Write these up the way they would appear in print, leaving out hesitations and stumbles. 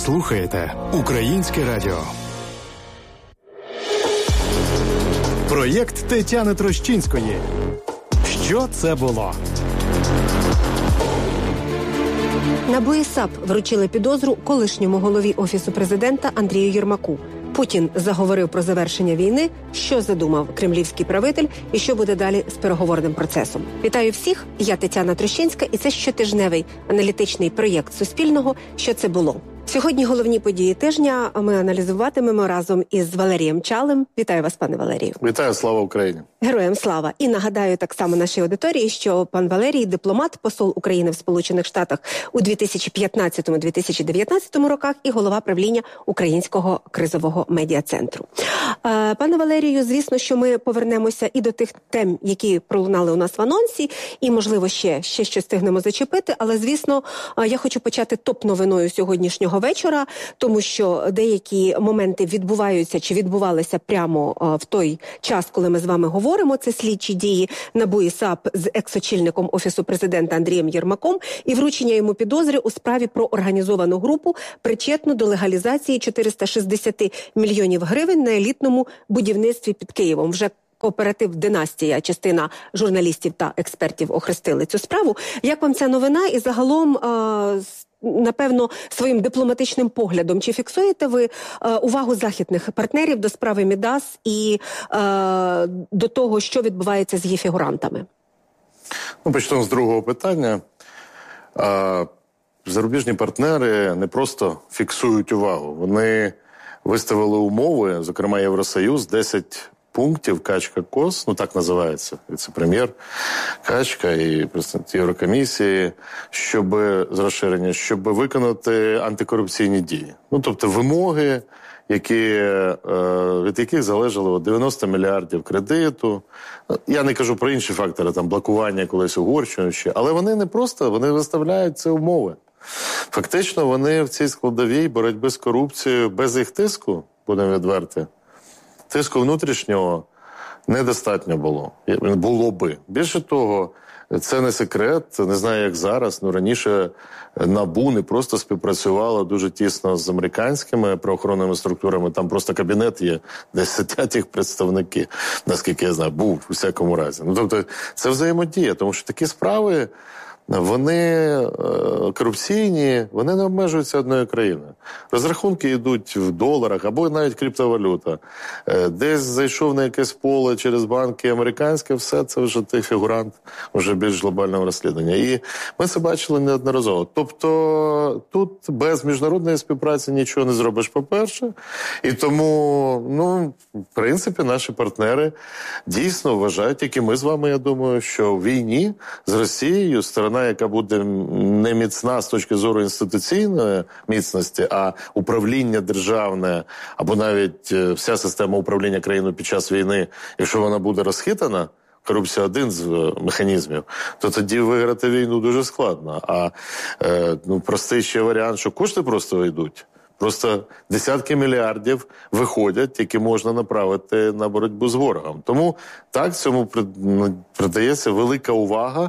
слухаєте Українське радіо. Проєкт Тетяни Трощинської. Що це було? НАБУ і САП вручили підозру колишньому голові Офісу президента Андрію Єрмаку. Путін заговорив про завершення війни, що задумав кремлівський правитель і що буде далі з переговорним процесом. Вітаю всіх, я Тетяна Трощинська, і це щотижневий аналітичний проєкт Суспільного «Що це було?». Сьогодні головні події тижня ми аналізуватимемо разом із Валерієм Чалим. Вітаю вас, пане Валерію. Вітаю, слава Україні. Героям слава. І нагадаю так само нашій аудиторії, що пан Валерій – дипломат, посол України в Сполучених Штатах у 2015-2019 роках і голова правління Українського кризового медіа-центру. Пане Валерію, звісно, що ми повернемося і до тих тем, які пролунали у нас в анонсі, і, можливо, ще щось встигнемо зачепити, але, звісно, я хочу почати топ-новиною сьогоднішнього вечора, тому що деякі моменти відбуваються чи відбувалися прямо в той час, коли ми з вами говоримо. Це слідчі дії НАБУ і САП з екс-очільником Офісу президента Андрієм Єрмаком і вручення йому підозри у справі про організовану групу, причетну до легалізації 460 мільйонів гривень на елітному будівництві під Києвом. Вже кооператив «Династія», частина журналістів та експертів охрестили цю справу. Як вам ця новина і загалом напевно, своїм дипломатичним поглядом, чи фіксуєте ви увагу західних партнерів до справи Мідас і до того, що відбувається з її фігурантами? Почнемо з другого питання. Зарубіжні партнери не просто фіксують увагу, вони виставили умови, зокрема Євросоюз, 10 пунктів Качка-Кос, так називається віце-прем'єр Качка і президент Єврокомісії, щоб виконати антикорупційні дії. Тобто вимоги, від яких залежало 90 мільярдів кредиту. Я не кажу про інші фактори, блокування колись Угорщини, але вони не просто, вони виставляють ці умови. Фактично вони в цій складовій боротьби з корупцією без їх тиску, будемо відверті, тиску внутрішнього недостатньо було би. Більше того, це не секрет, не знаю як зараз, раніше НАБУ не просто співпрацювала дуже тісно з американськими правоохоронними структурами, там просто кабінет є, де сидять їх представники, наскільки я знаю, був у всякому разі. Тобто це взаємодія, тому що такі справи, вони корупційні, вони не обмежуються одною країною. Розрахунки йдуть в доларах або навіть криптовалюта. Десь зайшов на якесь поле через банки американське, все це вже той фігурант вже більш глобального розслідування. І ми це бачили неодноразово. Тобто тут без міжнародної співпраці нічого не зробиш, по-перше. І тому, в принципі, наші партнери дійсно вважають, як і ми з вами, я думаю, що в війні з Росією сторона, яка буде не міцна з точки зору інституційної міцності, а управління державне, або навіть вся система управління країною під час війни, якщо вона буде розхитана, корупція один з механізмів, то тоді виграти війну дуже складно. А простий ще варіант, що кошти просто йдуть. Просто десятки мільярдів виходять, які можна направити на боротьбу з ворогом. Тому так, цьому придається велика увага.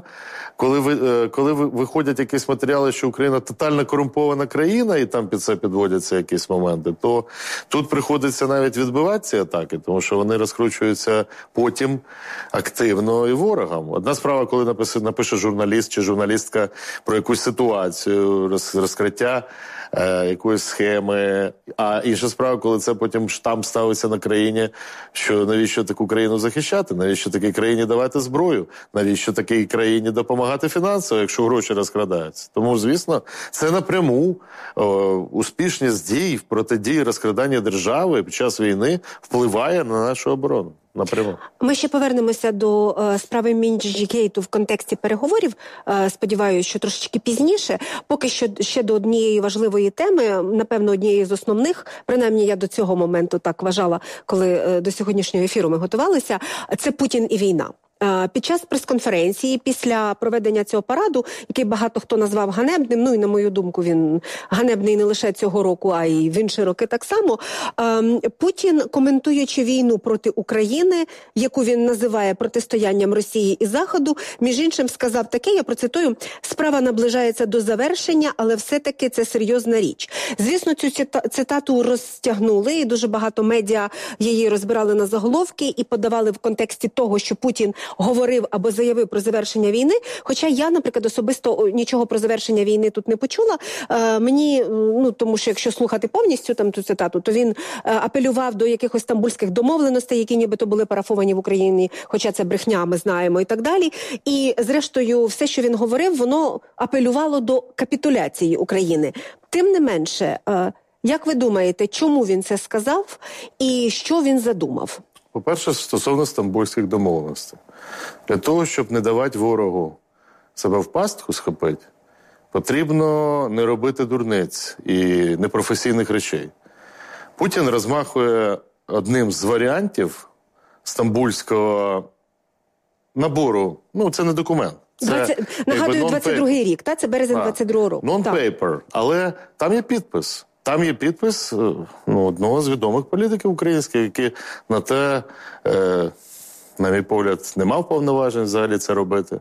Коли виходять якісь матеріали, що Україна тотально корумпована країна, і там під це підводяться якісь моменти, то тут приходиться навіть відбивати ці атаки, тому що вони розкручуються потім активно і ворогам. Одна справа, коли напише журналіст чи журналістка про якусь ситуацію, розкриття якоїсь схеми, а інша справа, коли це потім штамп ставиться на країні, що навіщо таку країну захищати, навіщо такій країні давати зброю, навіщо такій країні допомагати фінансово, якщо гроші розкрадаються. Тому, звісно, це напряму успішність дій в протидії розкрадання держави під час війни впливає на нашу оборону. Напряму. Ми ще повернемося до справи Мінджгейту в контексті переговорів. Сподіваюся, що трошечки пізніше. Поки що ще до однієї важливої теми, напевно, однієї з основних, принаймні я до цього моменту так вважала, коли до сьогоднішнього ефіру ми готувалися, це Путін і війна. під час прес-конференції, після проведення цього параду, який багато хто назвав ганебним, ну і на мою думку він ганебний не лише цього року, а й в інші роки так само, Путін, коментуючи війну проти України, яку він називає протистоянням Росії і Заходу, між іншим сказав таке, я процитую: «Справа наближається до завершення, але все-таки це серйозна річ». Звісно, цю цитату розтягнули, і дуже багато медіа її розбирали на заголовки і подавали в контексті того, що Путін говорив або заявив про завершення війни, хоча я, наприклад, особисто нічого про завершення війни тут не почула. Мені, тому що якщо слухати повністю там ту цитату, то він апелював до якихось стамбульських домовленостей, які нібито були парафовані в Україні, хоча це брехня, ми знаємо, і так далі. І, зрештою, все, що він говорив, воно апелювало до капітуляції України. Тим не менше, як ви думаєте, чому він це сказав і що він задумав? По-перше, стосовно стамбульських домовленостей. Для того, щоб не давати ворогу себе в пастку схопити, потрібно не робити дурниць і непрофесійних речей. Путін розмахує одним з варіантів стамбульського набору. Це не документ. Нагадую, 22-й рік, так? Це березень 22-го року. Non-paper. Але там є підпис. Там є підпис одного з відомих політиків українських, який на те, на мій погляд, не мав повноважень взагалі це робити.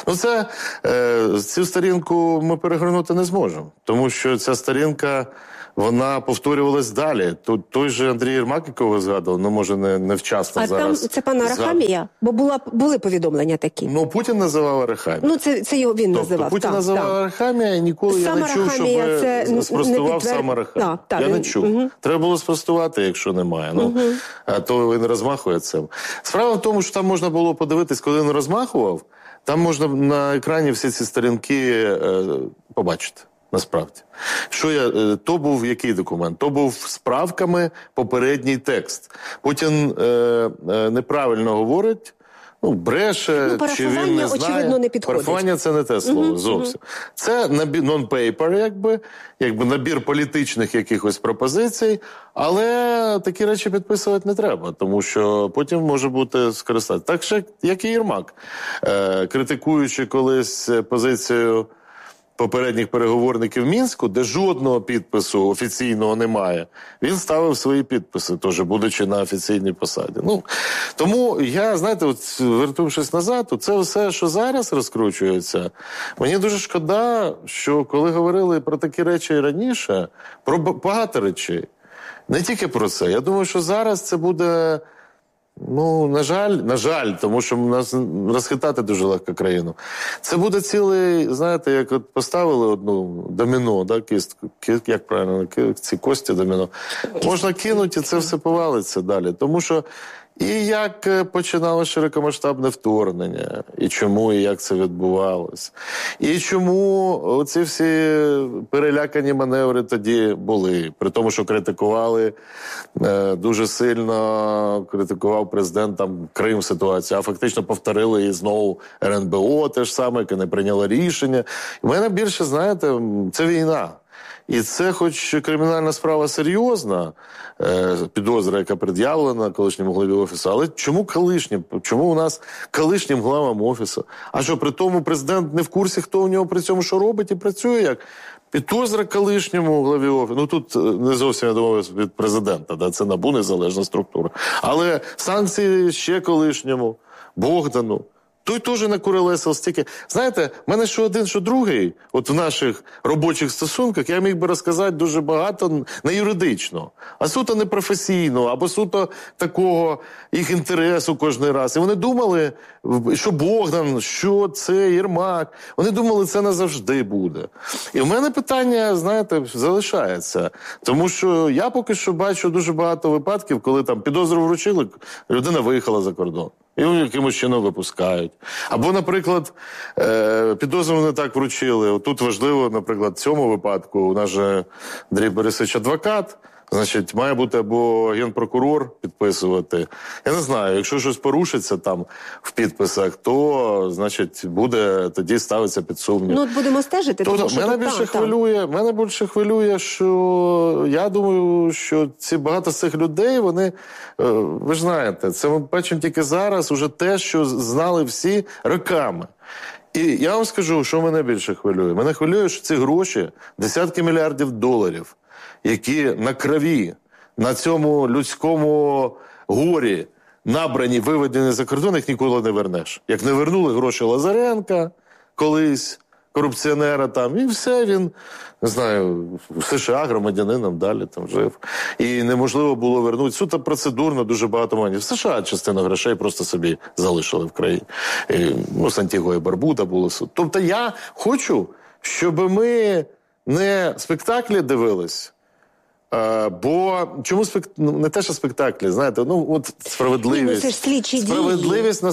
Цю сторінку ми перегорнути не зможемо, тому що ця сторінка, вона повторювалась далі. Той же Андрій Єрмак, якого ви згадували, може не вчасно зараз. А там це пана Арахамія? Бо були повідомлення такі. Путін називав Арахамія. Це його він називав. Путін називав Арахамія, і ніколи я не чув, щоб спростував сам Арахамія. Я не чув. Треба було спростувати, якщо немає. А то він розмахує цим. Справа в тому, що там можна було подивитись, коли він розмахував, там можна на екрані всі ці сторінки побачити. Насправді. То був який документ? То був справками попередній текст. Путін неправильно говорить, бреше, чи він не знає. Очевидно, не підходить. Парафування – це не те слово зовсім. Це non-paper, якби набір політичних якихось пропозицій, але такі речі підписувати не треба, тому що потім може бути скористатися. Так ще, як і Єрмак, критикуючи колись позицію попередніх переговорників в Мінську, де жодного підпису офіційного немає, він ставив свої підписи, теж будучи на офіційній посаді. Тому я, вертувшись назад, це все, що зараз розкручується, мені дуже шкода, що коли говорили про такі речі раніше, про багато речей, не тільки про це. Я думаю, що зараз це буде... на жаль, тому що нас розхитати дуже легко країну. Це буде цілий, як поставили одну доміно, кістку, як правильно, ці кості доміно. Можна кинути, і це все повалиться далі. Тому що і як починало широкомасштабне вторгнення, і чому, і як це відбувалось, і чому оці всі перелякані маневри тоді були, при тому, що критикували, дуже сильно критикував президент Крим ситуацію, а фактично повторили і знову РНБО те ж саме, яке не прийняло рішення. І в мене більше, це війна. І це, хоч кримінальна справа серйозна, підозра, яка пред'явлена колишньому главі Офісу, але чому у нас колишнім главам Офісу? А що, при тому президент не в курсі, хто у нього при цьому що робить і працює як? Підозра колишньому главі Офісу. Тут не зовсім, я думаю, від президента, це НАБУ незалежна структура. Але санкції ще колишньому, Богдану. Той теж накурелесив стільки. Знаєте, в мене що один, що другий, в наших робочих стосунках, я міг би розказати дуже багато не юридично, а суто непрофесійно, або суто такого їх інтересу кожен раз. І вони думали, що Богдан, що це Єрмак. Вони думали, це назавжди буде. І в мене питання, залишається. Тому що я поки що бачу дуже багато випадків, коли підозру вручили, людина виїхала за кордон. І якимось чином випускають. Або, наприклад, підозру не так вручили. Тут важливо, наприклад, в цьому випадку, у нас же Андрій Борисович адвокат, Значить, має бути або генпрокурор підписувати. Я не знаю, якщо щось порушиться там в підписах, то, значить, буде тоді ставиться під сумнів. Ну, от будемо стежити. Тому що Мене більше хвилює, що я думаю, що багато з цих людей, вони, ви ж знаєте, це ми бачимо тільки зараз, уже те, що знали всі роками. І я вам скажу, що мене більше хвилює. Мене хвилює, що ці гроші, десятки мільярдів доларів, які на крові, на цьому людському горі набрані, виведені за кордон, їх ніколи не вернеш. Як не вернули гроші Лазаренка колись, корупціонера там, і все, він, не знаю, в США громадянином далі там жив. І неможливо було вернути. Суто процедурно дуже багато монey. В США частину грошей просто собі залишили в країні. Сантьяго і Барбуда було суд. Тобто я хочу, щоб ми не спектаклі дивились, бо чому не те, що спектаклі, знаєте, от справедливість. Це ж слідчі дії. Справедливість